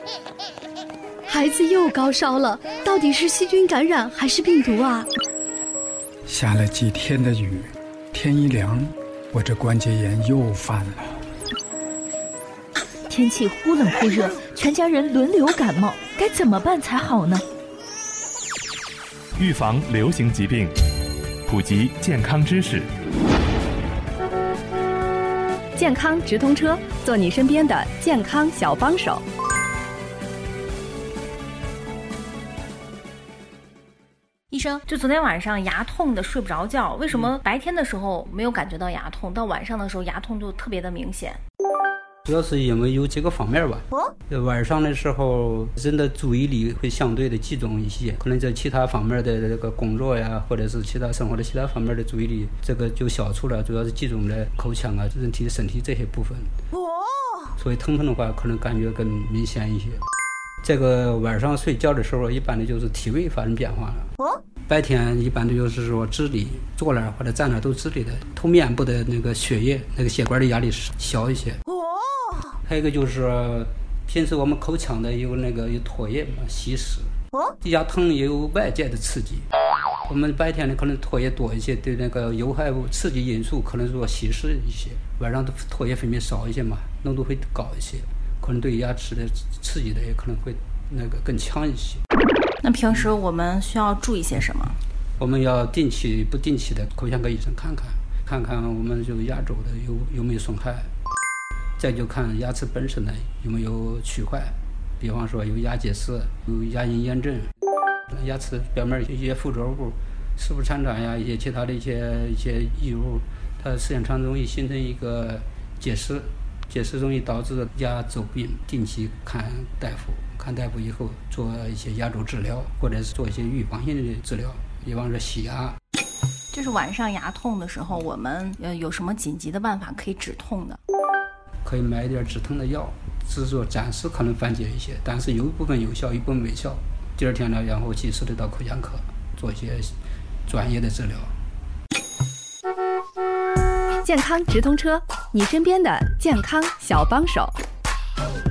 孩子又高烧了，到底是细菌感染还是病毒啊？ 下了几天的雨，天一凉，我这关节炎又犯了。 天气忽冷忽热，全家人轮流感冒，该怎么办才好呢？ 预防流行疾病，普及健康知识。 健康直通车，做你身边的健康小帮手。 医生，就昨天晚上牙痛的睡不着觉，为什么白天的时候没有感觉到牙痛，到晚上的时候牙痛就特别的明显？ 主要是因为有几个方面吧。晚上的时候人的注意力会相对的集中一些，可能在其他方面的这个工作呀，或者是其他生活的其他方面的注意力这个就消除了，主要是集中在口腔啊、身体这些部分。所以疼痛的话可能感觉更明显一些。这个晚上睡觉的时候一般的就是体位发生变化了。白天一般的就是说直立，坐那儿或者站那儿都直立的，头面部的那个血液那个血管的压力小一些。还有一个就是平时我们口腔的有唾液嘛，稀释，牙疼也有外界的刺激。我们白天呢可能唾液多一些，对那个有害物刺激因素可能说稀释一些，晚上的唾液分泌少一些嘛，浓度会高一些，可能对牙齿的刺激的也可能会更强一些。 那平时我们需要注意些什么？ 我们要不定期的口腔科医生看看我们就牙周的有没有损害，再就看牙齿本身的有没有龋坏，比方说有牙结石、有牙龈炎症，牙齿表面一些附着物，食物残渣呀，一些其他的一些异物，它时间长容易形成一个结石容易导致牙周病，定期看大夫以后做一些牙周治疗，或者是做一些预防性的治疗，比方说洗牙。 就是晚上牙痛的时候，我们有什么紧急的办法可以止痛的？ 可以买一点止痛的药，只是说暂时可能缓解一些，但是有一部分有效，一部分没效。第二天呢，然后及时的到口腔科做一些专业的治疗。 健康直通车，你身边的健康小帮手。